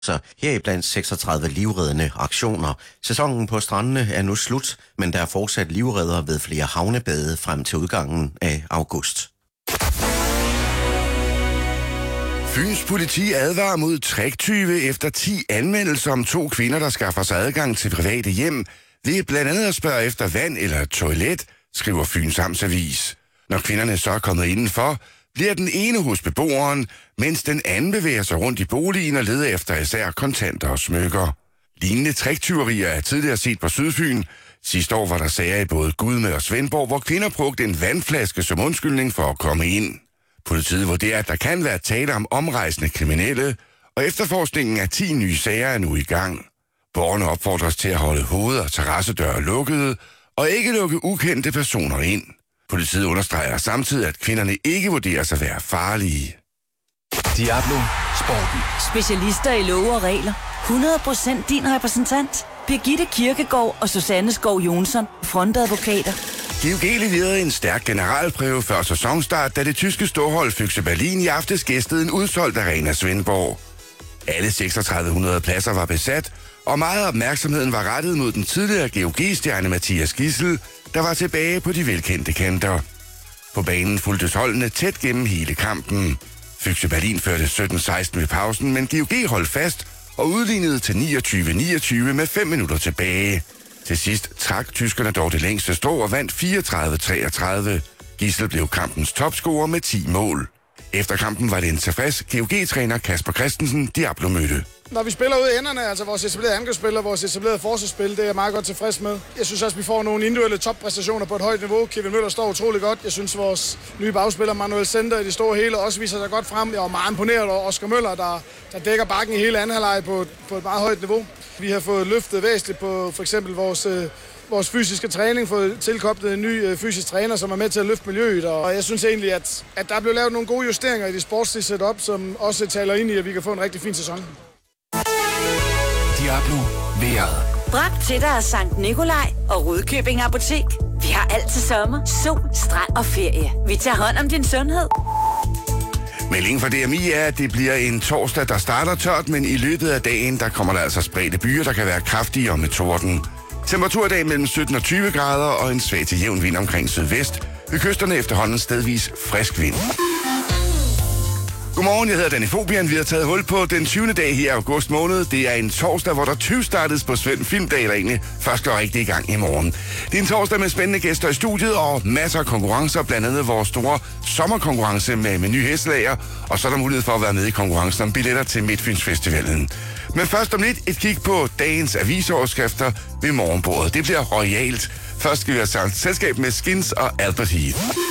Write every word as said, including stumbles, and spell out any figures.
Så heriblandt seksogtredive livreddende aktioner. Sæsonen på strandene er nu slut, men der er fortsat livredder ved flere havnebade frem til udgangen af august. Fyns politi advarer mod tricktyve efter ti anmeldelser om to kvinder, der skaffer sig adgang til private hjem, ved blandt andet at spørge efter vand eller toilet, skriver Fyns Amtsavis. Når kvinderne så er kommet indenfor, bliver den ene hos beboeren, mens den anden bevæger sig rundt i boligen og leder efter især kontanter og smykker. Lignende tricktyverier er tidligere set på Sydfyn. Sidste år var der sager i både Gudme og Svendborg, hvor kvinder brugte en vandflaske som undskyldning for at komme ind. Politiet vurderer, at der kan være tale om omrejsende kriminelle, og efterforskningen af ti nye sager er nu i gang. Borgerne opfordres til at holde hoved- og terrassedøre lukkede, og ikke lukke ukendte personer ind. Politiet understreger samtidig, at kvinderne ikke vurderes at være farlige. Diablo Sporten. Specialister i love og regler. hundrede procent din repræsentant. Birgitte Kirkegaard og Susanne Skov Jonsson, frontadvokater. G O G leverede en stærk generalprøve før sæsonstart, da det tyske storhold Füchse Berlin i aftes gæstede en udsolgt arena Svendborg. Alle seksogtredive hundrede pladser var besat, og meget opmærksomheden var rettet mod den tidligere G O G-stjerne Mathias Gidsel, der var tilbage på de velkendte kanter. På banen fulgtes holdene tæt gennem hele kampen. Füchse Berlin førte sytten seksten ved pausen, men G O G holdt fast og udlignede til niogtyve niogtyve med fem minutter tilbage. Til sidst trak tyskerne dog det længste strå og vandt fireogtredive treogtredive. Gidsel blev kampens topscorer med ti mål. Efter kampen var det en tilfreds G O G-træner Kasper Christensen, Diablo mødte. Når vi spiller ud i enderne, altså vores etablerede angrebsspil, vores etablerede forsvarsspil, det er jeg meget godt tilfreds med. Jeg synes også, vi får nogle individuelle toppræstationer på et højt niveau. Kevin Møller står utrolig godt. Jeg synes, vores nye bagspiller, Manuel Center, i det store hele også viser sig godt frem. Jeg var meget imponeret over Oscar Møller, der, der dækker bakken i hele anden halvleg på, på et meget højt niveau. Vi har fået løftet væsentligt på for eksempel vores, øh, vores fysiske træning, fået tilkoblet en ny øh, fysisk træner, som er med til at løfte miljøet. Og jeg synes egentlig, at, at der er blevet lavet nogle gode justeringer i det sportslige setup, som også taler ind i, at vi kan få en rigtig fin sæson. Diablo vejret. Bragt til dig af Sankt Nikolaj og Rudkøbing Apotek. Vi har alt til sommer, sol, strand og ferie. Vi tager hånd om din sundhed. Meldingen fra D M I er, at det bliver en torsdag, der starter tørt, men i løbet af dagen, der kommer der altså spredte byer, der kan være kraftige og med torden. Temperatur i dag mellem sytten og tyve grader og en svag til jævn vind omkring sydvest. Ved kysterne efterhånden stedvis frisk vind. Godmorgen, jeg hedder Danny Fobian. Vi har taget hul på den tyvende dag her i august måned. Det er en torsdag, hvor der tyve startes på Svend Filmdag, der egentlig først går rigtig i gang i morgen. Det er en torsdag med spændende gæster i studiet og masser af konkurrencer, blandt andet vores store sommerkonkurrence med Meny Hestlager, og så er der mulighed for at være med i konkurrencen om billetter til Midtfyns Festivalen. Men først om lidt et kig på dagens avisoverskrifter ved morgenbordet. Det bliver royalt. Først skal vi have selskab med Skins og Albert Heath.